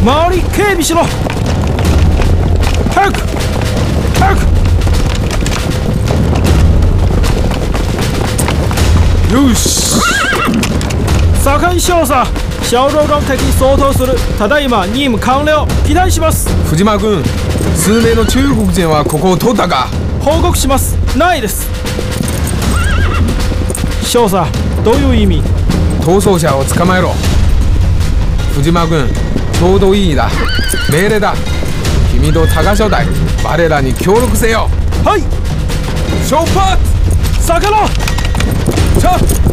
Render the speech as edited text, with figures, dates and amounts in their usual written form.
周り警備しろ。早く早く。よし。堺少佐、小路の敵に相当するただいま任務完了。期待します。 藤間君、数名の中国人はここを通ったか。 報告します。ないです。少佐、どういう意味？ 逃走者を捕まえろ。藤間君、ちょうどいいだ。命令だ。君と高所隊、我らに協力せよ。 はい。 出発。 逆ろ。 ちょっ